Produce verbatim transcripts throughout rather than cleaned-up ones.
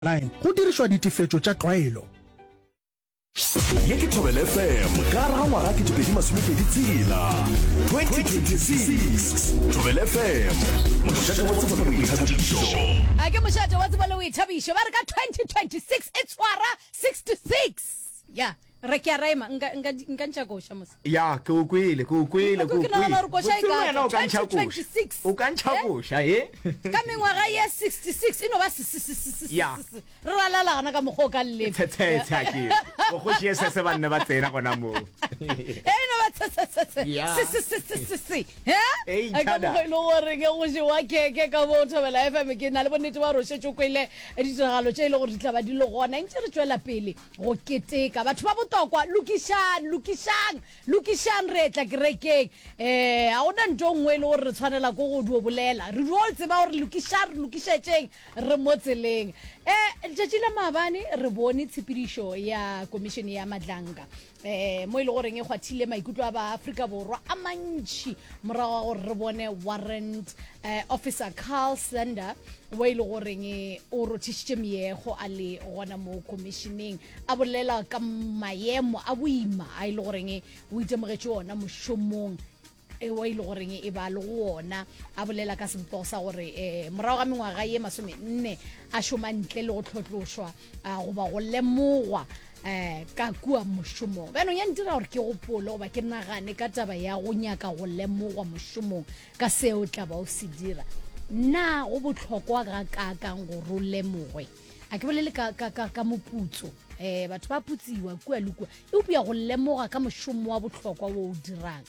line go dirishwa ditifetso tša tlwaelo. Ye ke Thobela F M ka ra ngwaga ke tšwedi masomepedi tsela twenty twenty-six Thobela F M mošate wa tsebo le boithabišo a ke mošate wa tsebo le boithabišo ba re ka twenty twenty-six e tshwara sixty-six ya re ke a raima nka nka nka ntša koša mos ya ke o kwele ke o kwele ke o ke nagana gore koša e ka kwele twenty twenty-six o ka ntša koša e ka mengwaga ye sixty-six e no ba Ya. re ralala gana ka mokgwa o ka llepe tshetse a ke o goši e sese banne ba tsena gona moo e no ba tse Ya. ka Ei, Nthada. mokgwa e le gore ke goši wa keke ka bo Thobela F M ke na le bonnete ba gore o šetše o kwele ditiragalo tše e le gore di tla ba di le gona ntse re tswela pele go keteka batho ba botokwa lokishan lokishan lokishan re tla kerekeng eh a ona ntho nngwe le gore re tshwanela go go dio bolela re dio tseba gore lokishan lokishetšeng re mo tseleng eh tšatši la maabane re bone tshepedišo ya commission ya madlanka eh mo ile gore e gwathile maikutlo a ba Afrika borwa a mantši morago ga gore re bone warrant eh, officer Carl Sander wa ile gore o rothišitše meego a le gona mo commissioneng a bolela ka maemo a boima a ile gore o itemogetše ona mošomong e wa ile gore e ba le go ona a bolela ka sempo sa gore eh morago ga mengwaga ye masome nne a šoma ntle le go tlhotlošwa go ba go lemogwa eh ka kua mošomong beno ya ntira gore ke gopolo goba ke nagane ka taba ya go nyaka go lemogwa mošomong ka seo tla ba o se dira na go botlhokwa ga ka kang go ro lemogwe a ke bolele ka ka ka moputso eh batho ba putsiwa kua le kua e upia go lemoga ka mošomo wa botlhokwa wo o dirang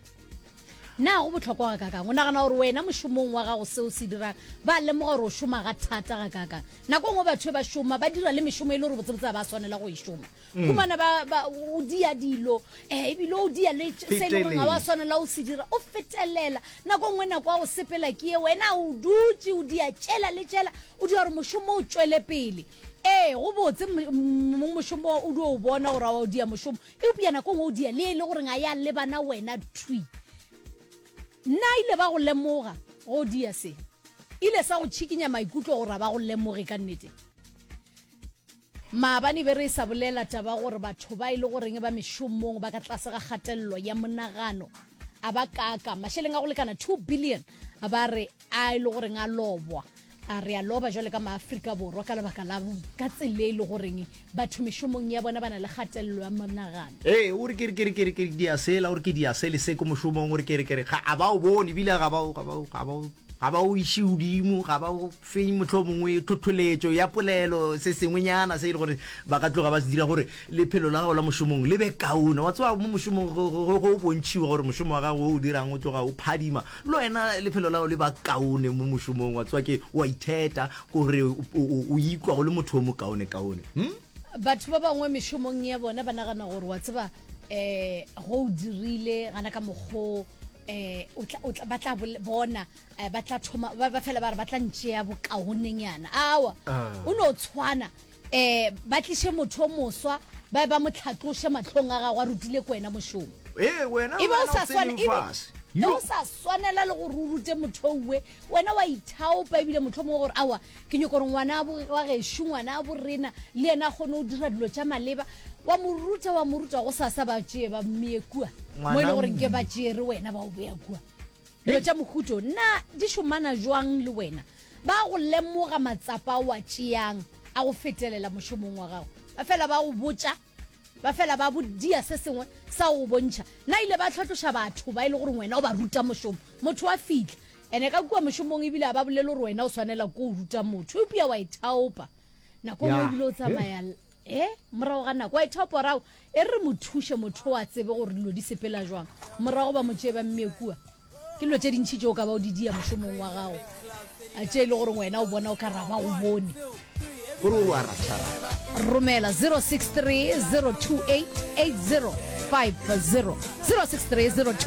na go botlhokwa ga kakang o nagana gore wena mošomong wa gago seo se dirang ba lemoga gore o šoma ga thata ga kakang nako ngwe batho ba šoma ba dira le mešomo e le gore botsebotsa ba swanela go e šoma kumana ba o dia dilo eh ebile o dia le se le gore ga wa swanela o se dira o fetelela nako ngwe nako a go sepela ke wena o dutse o dia tšela le tšela o dira gore mošomo o tswele pele eh go botse mošomo o dio o bona gore wa o dia mošomo e upia nako ngwe o dia le le gore ga ya le bana wena twi na ile ba go lemoga go dia se ile sa go tšhikinya maikutlo gore ba go lemoge ka nnete maabane be re sa bolela taba gore batho ba ile goreng ba mešomong ba ka tlase ga kgatelelo ya monagano a ba kaka masheleng a go lekana two billion a ba re a ile goreng a lobwa a re a loba jwale ka maAfrika borwa ka lebaka la ka tsele ile goreng batho mešomong ya bona bana le kgatelelo ya monagano eh o re ke ke ke ke di asela o re ke di asele se ko mošomong o re ke ke ga a ba o bone bila ga ba ga ba ga ba ga ba o ishi udimo ga ba o feng motho mongwe thotholetšo ya polelo se sengwenyana se ile gore ba ka tloga ba se dira gore lephelo la gago la mošomong le be kaone wa tswa mo mošomong go bontšhiwa gore mošomo wa gago o dirang o tloga o phadima le wena lephelo la gago le ba kaone mo mošomong wa tswa ke wa itheta gore o ikwa go le motho o mo kaone kaone batho ba bangwe mešomong ya bona ba nagana gore wa tseba eh go dirile gana ka mogo eh o tla o tla batla bona ba tla thoma ba fela ba re batla ntse ya bokaonenyana awa o no tshwana eh ba tlishe motho moswa ba ba motlhatloshe matlong a ga wa rutile kwena mošomo eh wena e ba sa swana e no sa swanela le go rurute motho we wena wa ithaopa ebile motho mo gore awa ke nyoko gore ngwana wa ge shungwana a borena le ena gone o dira dilo tša maleba wa moruta wa moruta go sa sa ba tšee ba mmekua mo ile gore ke ba tšere wena ba o beya kua dilo tša mohuto na di šomana jwang le wena ba go lemoga matsapa wa tšeang a go fetelela mošomong wa gago ba fela ba go botša ba fela ba bodia se sengwe sa go bontšha na ile ba tlhotloša batho ba ile gore wena o ba ruta mošomo motho wa fitlha ene ka kua mošomong ebile a ba bolele gore wena o swanela ko o ruta motho o pia wa ithaopa nako ngwe ebile o tsamaya eh morago ga nako wa ithaopa rago e re mo thushe motho wa tsebe gore dilo di sepela jwang morago ba motšee ba mmekua ke dilo tše dintšhi tšeo ka ba o di dia mošomong wa gago a tše e le gore wena o bona o ka ra ba o bone romela zero six three zero two eight eight zero five zero zero six three zero two